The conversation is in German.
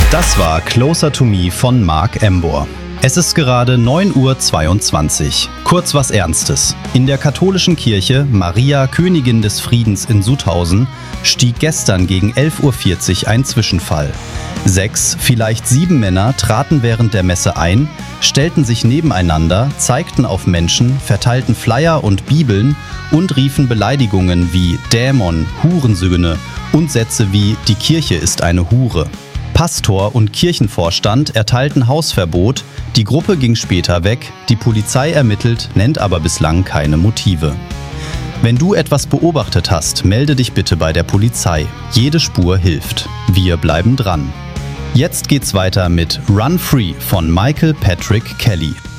Das war Closer to Me von Mark Embor. Es ist gerade 9:22 Uhr. Kurz was Ernstes. In der katholischen Kirche Maria, Königin des Friedens in Sudhausen, stieg gestern gegen 11:40 Uhr ein Zwischenfall. 6, vielleicht 7 Männer traten während der Messe ein, stellten sich nebeneinander, zeigten auf Menschen, verteilten Flyer und Bibeln und riefen Beleidigungen wie Dämon, Hurensöhne und Sätze wie Die Kirche ist eine Hure. Pastor und Kirchenvorstand erteilten Hausverbot, die Gruppe ging später weg, die Polizei ermittelt, nennt aber bislang keine Motive. Wenn du etwas beobachtet hast, melde dich bitte bei der Polizei. Jede Spur hilft. Wir bleiben dran. Jetzt geht's weiter mit Run Free von Michael Patrick Kelly.